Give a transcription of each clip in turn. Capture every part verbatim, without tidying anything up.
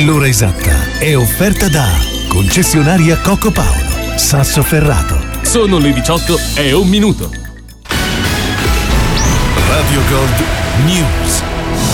L'ora esatta è offerta da concessionaria Coco Paolo, Sassoferrato. Sono le diciotto e un minuto. Radio Gold News.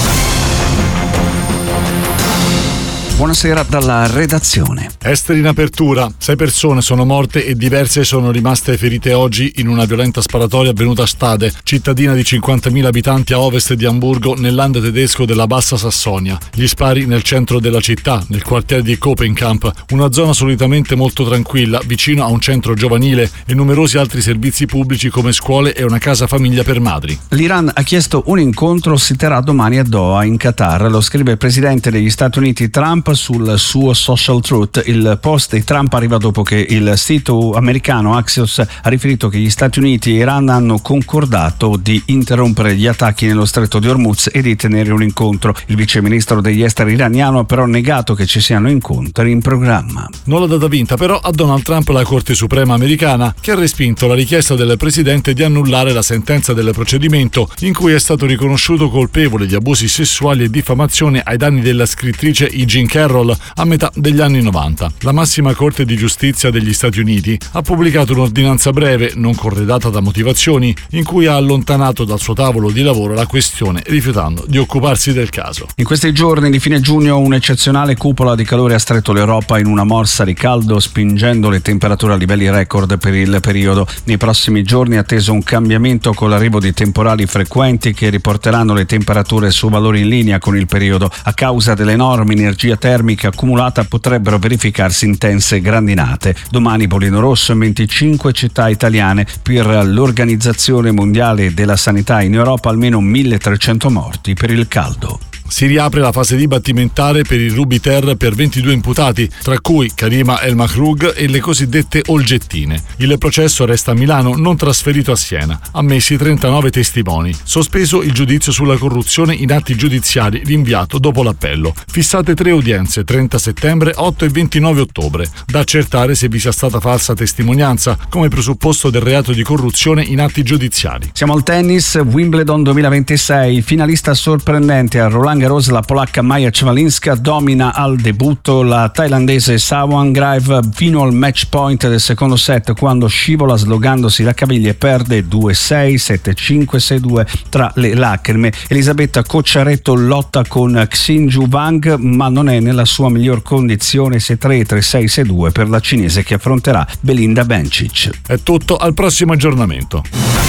Buonasera dalla redazione. Esteri in apertura. Sei persone sono morte e diverse sono rimaste ferite oggi in una violenta sparatoria avvenuta a Stade, cittadina di cinquantamila abitanti a ovest di Amburgo, nel land tedesco della Bassa Sassonia. Gli spari nel centro della città, nel quartiere di Kopenkamp, una zona solitamente molto tranquilla, vicino a un centro giovanile e numerosi altri servizi pubblici come scuole e una casa famiglia per madri. L'Iran ha chiesto un incontro, si terrà domani a Doha, in Qatar. Lo scrive il presidente degli Stati Uniti Trump sul suo Social Truth. Il post di Trump arriva dopo che il sito americano Axios ha riferito che gli Stati Uniti e Iran hanno concordato di interrompere gli attacchi nello stretto di Hormuz e di tenere un incontro. Il viceministro degli esteri iraniano ha però negato che ci siano incontri in programma. Non l'ha data vinta però a Donald Trump la Corte Suprema americana, che ha respinto la richiesta del presidente di annullare la sentenza del procedimento in cui è stato riconosciuto colpevole di abusi sessuali e diffamazione ai danni della scrittrice E. Jean Carroll a metà degli anni novanta. La massima Corte di Giustizia degli Stati Uniti ha pubblicato un'ordinanza breve, non corredata da motivazioni, in cui ha allontanato dal suo tavolo di lavoro la questione, rifiutando di occuparsi del caso. In questi giorni di fine giugno un'eccezionale cupola di calore ha stretto l'Europa in una morsa di caldo, spingendo le temperature a livelli record per il periodo. Nei prossimi giorni è atteso un cambiamento con l'arrivo di temporali frequenti che riporteranno le temperature su valori in linea con il periodo. A causa dell'enorme energia termica accumulata potrebbero verificarsi intense grandinate. Domani bollino rosso in venticinque città italiane. Per l'Organizzazione Mondiale della Sanità in Europa almeno milletrecento morti per il caldo. Si riapre la fase dibattimentale per il Rubiter per ventidue imputati, tra cui Karima El Makroug e le cosiddette Olgettine. Il processo resta a Milano, non trasferito a Siena. Ammessi trentanove testimoni. Sospeso il giudizio sulla corruzione in atti giudiziari, rinviato dopo l'appello. Fissate tre udienze, trenta settembre, otto e ventinove ottobre. Da accertare se vi sia stata falsa testimonianza, come presupposto del reato di corruzione in atti giudiziari. Siamo al tennis. Wimbledon duemilaventisei. Finalista sorprendente a Roland Garros, la polacca Maja Czewalinska domina al debutto la thailandese Sawan Graeve fino al match point del secondo set, quando scivola slogandosi la caviglia e perde due sei, sette cinque, sei due tra le lacrime. Elisabetta Cocciaretto lotta con Xinju Wang, ma non è nella sua miglior condizione, sei tre, tre sei, sei due per la cinese che affronterà Belinda Bencic. È tutto, al prossimo aggiornamento.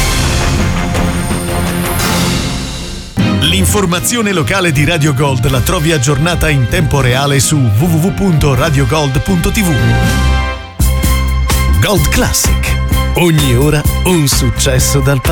L'informazione locale di Radio Gold la trovi aggiornata in tempo reale su w w w punto radio gold punto t v. Gold Classic. Ogni ora un successo dal